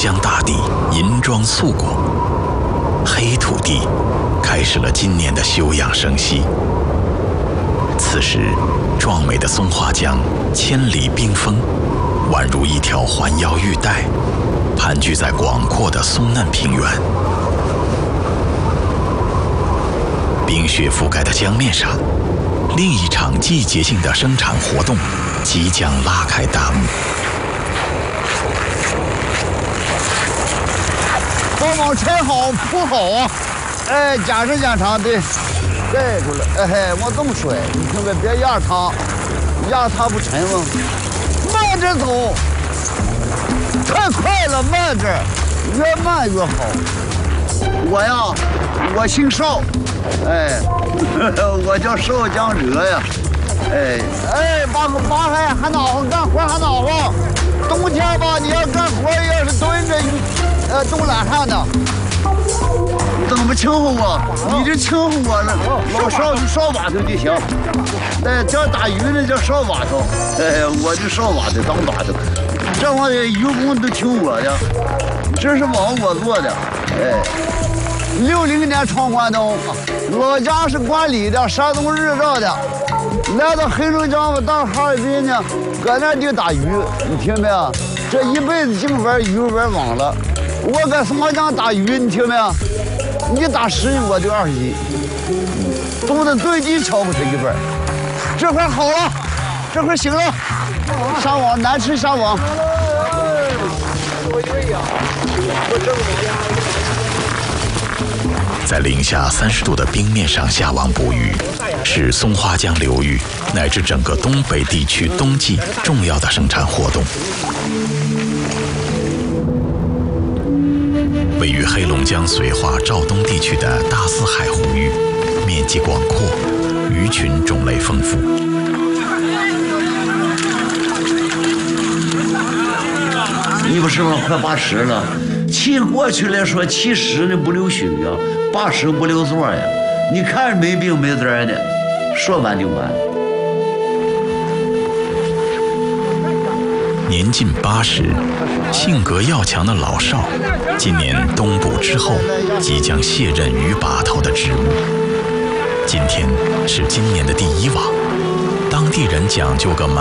江大地银装素裹，黑土地开始了今年的休养生息。此时，壮美的松花江千里冰封，宛如一条环腰玉带，盘踞在广阔的松嫩平原。冰雪覆盖的江面上，另一场季节性的生产活动即将拉开大幕。 帮忙拆好铺好啊！哎，检查检查，对，盖住了。哎，往这么甩，你听没？别压它，压它不沉吗？慢着走，太快了，慢着，越慢越好。我呀，我姓邵，哎，我叫邵江哲呀。哎，扒开还暖和，干活还暖和。冬天吧，你要干活要是蹲着，都懒汉的。怎么称呼我？你这称呼我了，老邵就邵把头就行。哎，叫打鱼的叫邵把头，哎，我就邵把头当把头。这玩意儿渔工都听我的，这是网我做的。哎，60年闯关东，老家是管理的，山东日照的。来到黑龙江，我到哈尔滨呢，搁那就打鱼，你听没有？这一辈子净玩鱼玩网了。我搁松花江打鱼，你听没有？你打10斤我就20斤，都得最低超过他一半。这块好了，这块行了，上网难吃上网。 在零下30度的冰面上下网捕鱼，是松花江流域乃至整个东北地区冬季重要的生产活动。位于黑龙江绥化肇东地区的大泗海湖域，面积广阔，鱼群种类丰富。 你不是吗？快80了。过去来说70呢不流血呀，80不流座呀。你看着没病没灾的，说完就完。 年近80，性格要强的老邵，今年冬捕之后，即将卸任鱼把头的职务。今天是今年的第1网，当地人讲究个